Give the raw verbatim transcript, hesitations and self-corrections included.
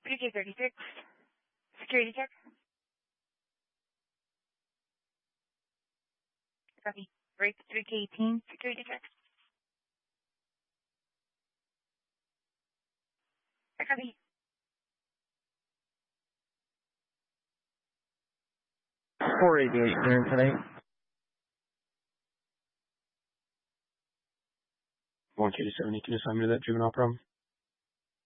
three K thirty-six. Security check. Copy. Break three K eighteen. Security check. I copy. four eighty-eight clearing tonight. one K to seventy, can you assign me to that juvenile problem?